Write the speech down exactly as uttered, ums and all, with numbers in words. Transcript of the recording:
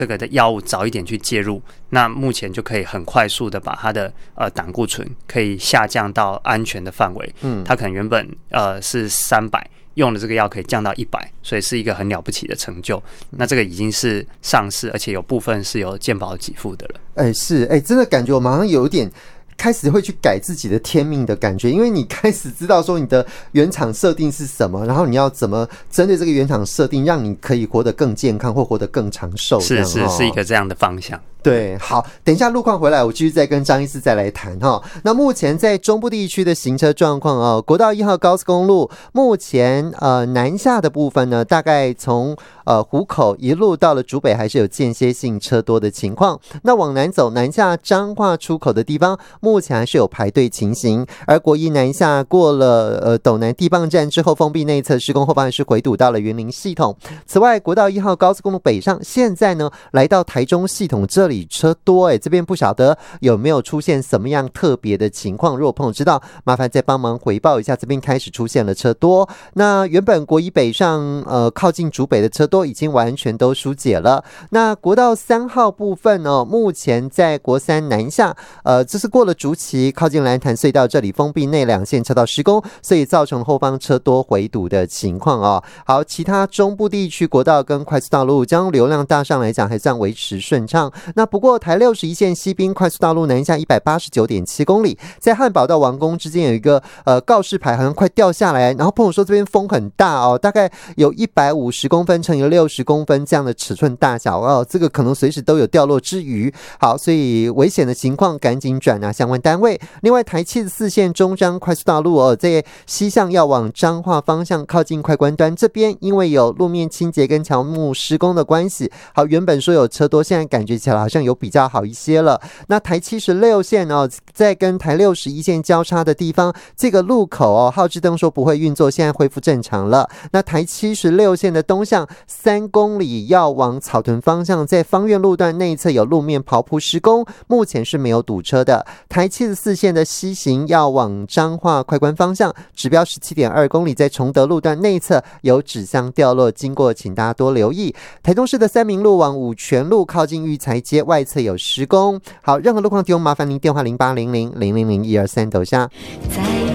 这个的药物早一点去介入，那目前就可以很快速的把它的呃胆固醇可以下降到安全的范围。嗯，它可能原本呃是三百，用的这个药可以降到一百，所以是一个很了不起的成就。那这个已经是上市，而且有部分是有健保给付的了。 哎、欸，是哎、欸，真的感觉我马上有点。开始会去改自己的天命的感觉，因为你开始知道说你的原厂设定是什么，然后你要怎么针对这个原厂设定，让你可以活得更健康或活得更长寿。 是是是一个这样的方向。 对，好，等一下路况回来，我继续再跟张医师再来谈哈。那目前在中部地区的行车状况哦，国道一号高速公路目前呃南下的部分呢，大概从呃湖口一路到了竹北，还是有间歇性车多的情况。那往南走，南下彰化出口的地方，目前还是有排队情形。而国一南下过了呃斗南地磅站之后，封闭内侧施工后方是回堵到了云林系统。此外，国道一号高速公路北上，现在呢来到台中系统这里。车多哎、欸，这边不晓得有没有出现什么样特别的情况？如果朋友知道，麻烦再帮忙回报一下。这边开始出现了车多，那原本国一北上呃靠近竹北的车多已经完全都疏解了。那国道三号部分哦，目前在国三南下，呃，这是过了竹崎靠近蓝潭隧道这里封闭内两线车道施工，所以造成后方车多回堵的情况哦。好，其他中部地区国道跟快速道路将流量大上来讲还算维持顺畅。那不过台六十一线西滨快速道路南下 一百八十九点七公里，在汉宝到王宫之间有一个呃告示牌好像快掉下来，然后朋友说这边风很大哦，大概有一百五十公分乘以六十公分这样的尺寸大小哦，这个可能随时都有掉落之虞。好，所以危险的情况赶紧转达相关单位。另外台七十四线中彰快速道路哦，在西向要往彰化方向靠近快关端这边，因为有路面清洁跟乔木施工的关系，好，原本说有车多，现在感觉起来好像有比较好一些了。那台七十六线哦，在跟台六十一线交叉的地方，这个路口哦，号志灯说不会运作，现在恢复正常了。那台七十六线的东向三公里要往草屯方向，在芳苑路段内侧有路面刨铺施工，目前是没有堵车的。台七十四线的西行要往彰化快关方向，指标 十七点二公里，在崇德路段内侧有纸箱掉落，经过请大家多留意。台中市的三民路往五权路靠近育才街外侧有施工。好，任何路况提供麻烦您电话零八零零零零零一二三抖下。